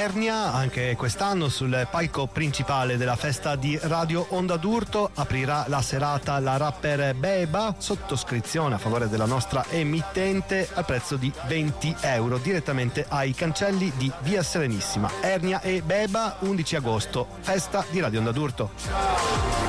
Ernia. Anche quest'anno sul palco principale della festa di Radio Onda d'Urto aprirà la serata la rapper Beba, sottoscrizione a favore della nostra emittente al prezzo di €20 direttamente ai cancelli di Via Serenissima. Ernia e Beba, 11 agosto, festa di Radio Onda d'Urto.